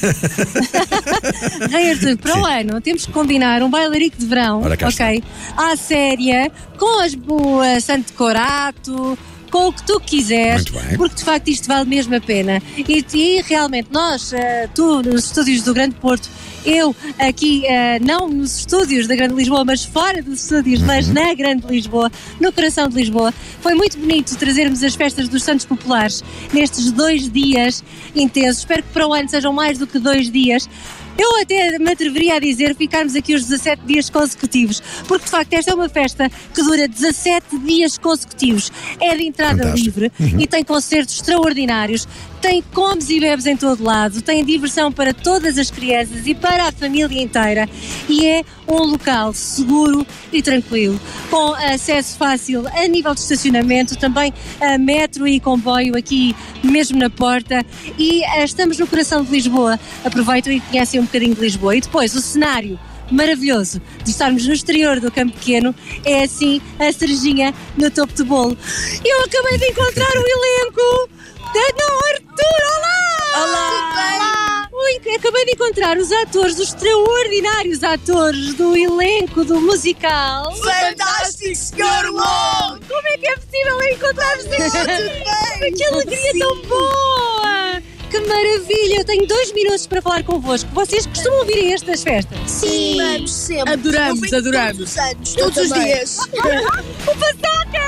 Rei Arthur, para o ano temos que combinar um bailarico de verão, ok? À séria, com o santo decorato, com o que tu quiseres, porque de facto isto vale mesmo a pena. E realmente nós, tu nos estúdios do Grande Porto, eu aqui, não nos estúdios da Grande Lisboa, mas fora dos estúdios, mas na Grande Lisboa, no coração de Lisboa, foi muito bonito trazermos as festas dos Santos Populares nestes 2 dias intensos. Espero que para o ano sejam mais do que 2 dias. Eu até me atreveria a dizer ficarmos aqui os 17 dias consecutivos, porque de facto esta é uma festa que dura 17 dias consecutivos. É de entrada livre e tem concertos extraordinários, tem comes e bebes em todo lado, tem diversão para todas as crianças e para a família inteira, e é um local seguro e tranquilo, com acesso fácil a nível de estacionamento, também a metro e comboio aqui mesmo na porta, e estamos no coração de Lisboa. Aproveitam e conhecem um bocadinho de Lisboa. E depois o cenário maravilhoso de estarmos no exterior do Campo Pequeno é assim a cerejinha no topo do bolo. Eu acabei de encontrar o elenco da Arthur. Olá! Olá! Ui, acabei de encontrar os atores, os extraordinários atores do elenco do musical. Fantástico, Sr. Wong! Como é que é possível encontrar-vos aqui? Que alegria tão boa! Que maravilha! Eu tenho 2 minutos para falar convosco. Vocês costumam vir a estas festas? Sim! Vamos sempre! Adoramos! Todos os anos, todos os dias! O Paçoca!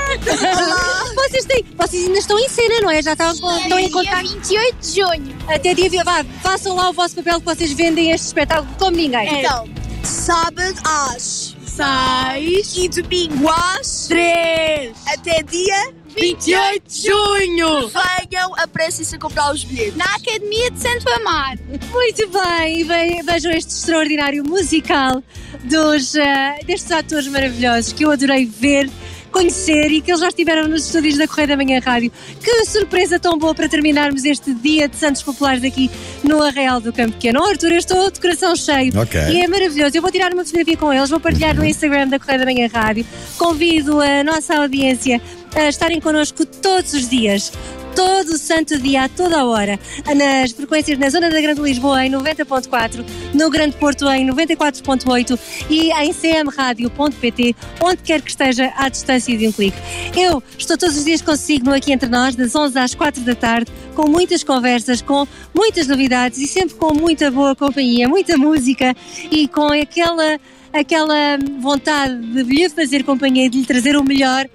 Vocês ainda estão em cena, não é? Já estão em contato? Dia 28 de junho. Até dia... façam lá o vosso papel que vocês vendem este espetáculo como ninguém. Então, sábado às 6 e domingo às 3 até dia 28 de junho. venham, apressem-se a comprar os bilhetes. Na Academia de Santo Amaro. Muito bem, vejam este extraordinário musical destes atores maravilhosos que eu adorei ver, conhecer e que eles já estiveram nos estúdios da Correio da Manhã Rádio. Que surpresa tão boa para terminarmos este dia de Santos Populares aqui no Arraial do Campo Pequeno. Oh, Arthur, eu estou de coração cheio e é maravilhoso. Eu vou tirar uma fotografia com eles, vou partilhar no Instagram da Correio da Manhã Rádio. Convido a nossa audiência a estarem connosco todos os dias, todo o santo dia, a toda a hora, nas frequências na zona da Grande Lisboa em 90.4, no Grande Porto em 94.8 e em cmradio.pt, onde quer que esteja à distância de um clique. Eu estou todos os dias consigo no Aqui Entre Nós, das 11 às 4 da tarde, com muitas conversas, com muitas novidades e sempre com muita boa companhia, muita música e com aquela vontade de lhe fazer companhia e de lhe trazer o melhor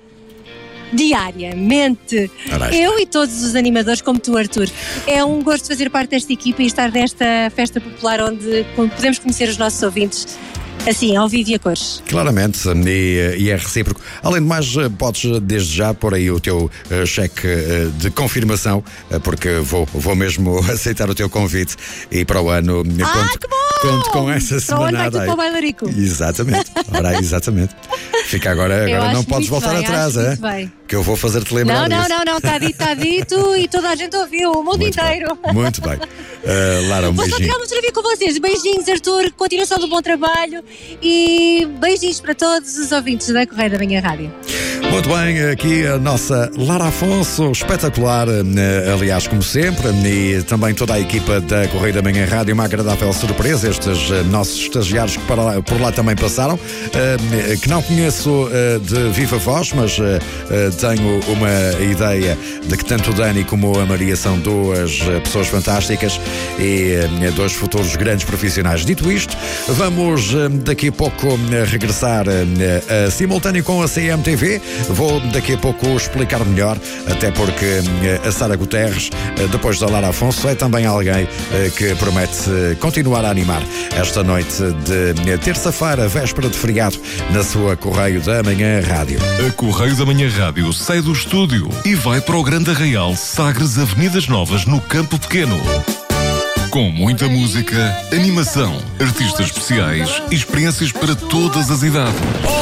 diariamente. Eu e todos os animadores, como tu, Arthur. É um gosto fazer parte desta equipa e estar nesta festa popular onde podemos conhecer os nossos ouvintes assim, ao vivo e a cores. Claramente, e é recíproco. Além de mais, podes desde já pôr aí o teu cheque de confirmação, porque vou mesmo aceitar o teu convite e para o ano conto com essa semanada. Para o ano vai tudo para o bailarico. Exatamente. Ora, exatamente. Fica agora não podes voltar atrás, que eu vou fazer-te lembrar disso. Não, está dito e toda a gente ouviu, o mundo inteiro. Muito bem. Lara, um beijinho. Vou só tirar uma fotografia com vocês. Beijinhos, Arthur, continuação do bom trabalho e beijinhos para todos os ouvintes da Correio da Manhã Rádio. Muito bem, aqui a nossa Lara Afonso, espetacular, aliás, como sempre, e também toda a equipa da Correio da Manhã Rádio, uma agradável surpresa, estes nossos estagiários que por lá também passaram, que não conheço de viva voz, mas tenho uma ideia de que tanto o Dani como a Maria são 2 pessoas fantásticas e 2 futuros grandes profissionais. Dito isto, vamos daqui a pouco regressar a simultâneo com a CMTV. Vou daqui a pouco explicar melhor, até porque a Sara Guterres, depois da Lara Afonso, é também alguém que promete continuar a animar esta noite de terça-feira, véspera de feriado, na sua Correio da Manhã Rádio. A Correio da Manhã Rádio sai do estúdio e vai para o Grande Arraial Sagres Avenidas Novas, no Campo Pequeno. Com muita música, animação, artistas especiais e experiências para todas as idades.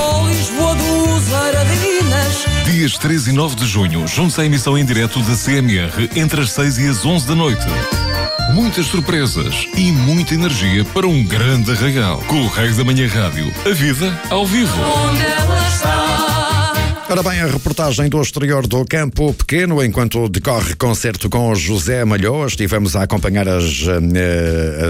Dias 3 e 9 de junho, juntos à emissão em direto da CMR entre as 6 e as 11 da noite. Muitas surpresas e muita energia para um grande arraial. Correio da Manhã Rádio. A vida ao vivo. Ora bem, a reportagem do exterior do Campo Pequeno, enquanto decorre concerto com José Malhoa, estivemos a acompanhar as